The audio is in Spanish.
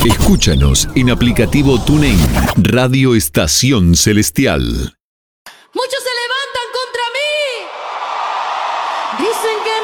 Escúchanos en aplicativo TuneIn, Radio Estación Celestial. Muchos se levantan contra mí. Dicen que